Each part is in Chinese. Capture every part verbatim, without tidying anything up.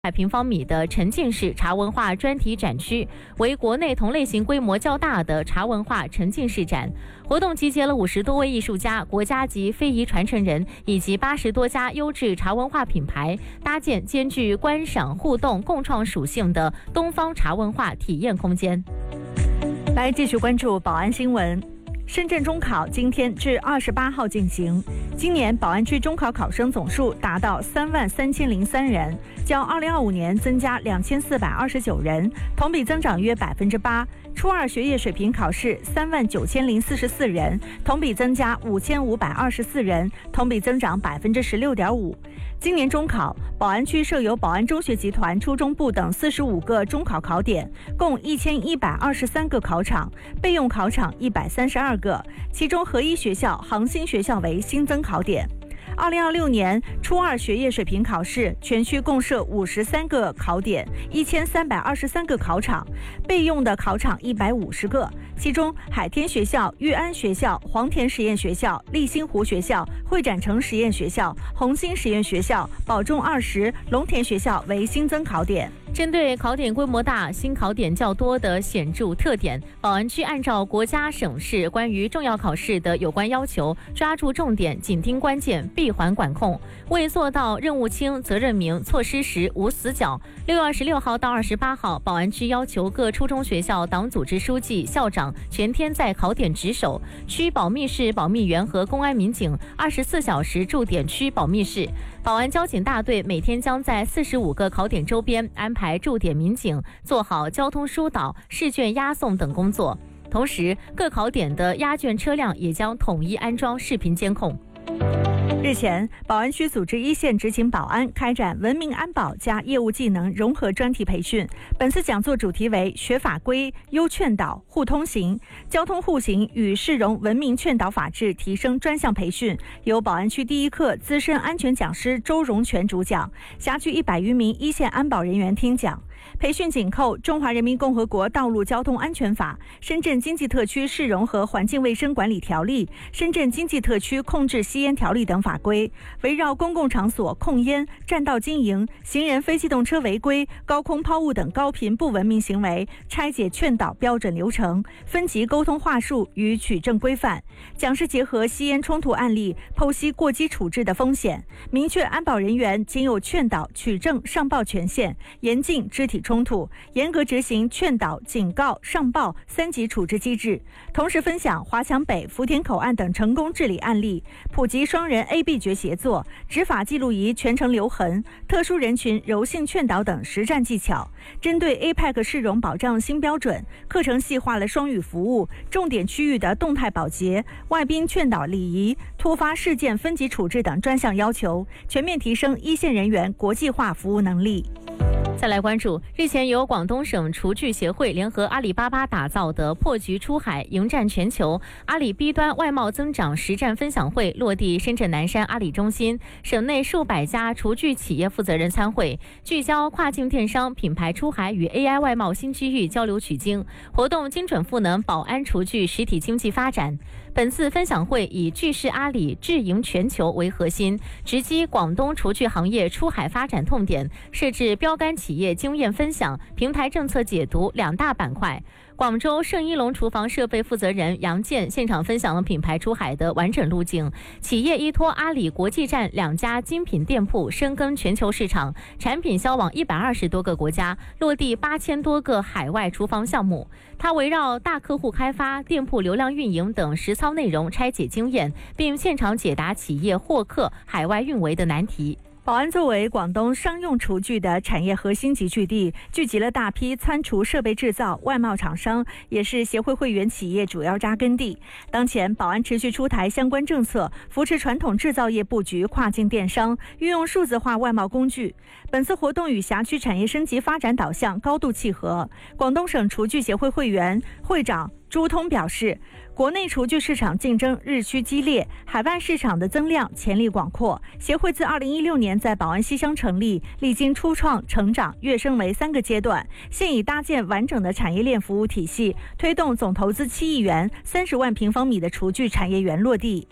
百平方米的沉浸式茶文化专题展区，为国内同类型规模较大的茶文化沉浸式展。活动集结了五十多位艺术家、国家级非遗传承人以及八十多家优质茶文化品牌，搭建兼具观赏、互动、共创属性的东方茶文化体验空间。 来继续关注宝安新闻。深圳中考今天至二十八号进行，今年宝安区中考考生总数达到三万三千零三人，较二零二五年增加两千四百二十九人，同比增长约百分之八。初二学业水平考试三万九千零四十四人，同比增加五千五百二十四人，同比增长百分之十六点五。今年中考，宝安区设有宝安中学集团初中部等四十五个中考考点，共一千一百二十三个考场，备用考场一百三十二个，其中合一学校、航星学校为新增考点。二零二六年初二学业水平考试，全区共设五十三个考点，一千三百二十三个考场，备用的考场一百五十个，其中海天学校、裕安学校、黄田实验学校、立新湖学校、会展城实验学校、红星实验学校、保中二十、龙田学校为新增考点。 针对考点规模大、新考点较多的显著特点，宝安区按照国家、省市关于重要考试的有关要求，抓住重点，紧盯关键，闭环管控，为做到任务轻、责任明、措施实、无死角。六月二十六号到二十八号，宝安区要求各初中学校党组织书记、校长全天在考点值守，区保密室保密员和公安民警二十四小时驻点区保密室。宝安交警大队每天将在四十五个考点周边安排驻点民警，做好交通疏导、试卷押送等工作。同时，各考点的押卷车辆也将统一安装视频监控。 日前，宝安区组织一线执勤保安开展文明安保加业务技能融合专题培训。本次讲座主题为学法规、优劝导、互通行、交通互行与市容文明劝导法治提升专项培训，由宝安区第一课资深安全讲师周荣全主讲，辖区一百余名一线安保人员听讲。培训紧扣《中华人民共和国道路交通安全法》、深圳经济特区市容和环境卫生管理条例、深圳经济特区控制吸烟条例等法规，围绕公共场所控烟、占道经营、行人非机动车违规、高空抛物等高频不文明行为，拆解劝导标准流程，分级沟通话术与取证规范。讲师结合吸烟冲突案例，剖析过激处置的风险，明确安保人员仅有劝导、取证、上报权限，严禁肢体冲突，严格执行劝导、警告、上报三级处置机制。同时分享华强北、福田口岸等成功治理案例，普及双人 A B 觉协作、执法记录仪全程留痕、特殊人群柔性劝导等实战技巧。针对 A P E C 市容保障新标准，课程细化了双语服务、重点区域的动态保洁、外宾劝导礼仪、突发事件分级处置等专项要求，全面提升一线人员国际化服务能力。 再来关注，日前由广东省厨具协会联合阿里巴巴打造的破局出海、迎战全球阿里 B 端外贸增长实战分享会落地深圳南山阿里中心，省内数百家厨具企业负责人参会，聚焦跨境电商、品牌出海与 A I 外贸新机遇交流取经，活动精准赋能宝安厨具实体经济发展。本次分享会以聚势阿里、智赢全球为核心，直击广东厨具行业出海发展痛点，设置标杆企业经验分享、平台政策解读两大板块。广州盛一龙厨房设备负责人杨健现场分享了品牌出海的完整路径，企业依托阿里国际站两家精品店铺深耕全球市场，产品销往一百二十多个国家，落地八千多个海外厨房项目。他围绕大客户开发、店铺流量运营等实操内容拆解经验，并现场解答企业获客海外运维的难题。 宝安作为广东商用厨具的产业核心集聚地，聚集了大批餐厨设备制造、外贸厂商，也是协会会员企业主要扎根地。当前，宝安持续出台相关政策，扶持传统制造业布局跨境电商，运用数字化外贸工具。本次活动与辖区产业升级发展导向高度契合。广东省厨具协会会员会长朱通表示，国内厨具市场竞争日趋激烈，海外市场的增量潜力广阔。协会自二零一六年在宝安西乡成立，历经初创、成长、跃升为三个阶段，现已搭建完整的产业链服务体系，推动总投资七亿元、三十万平方米的厨具产业园落地。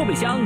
备箱。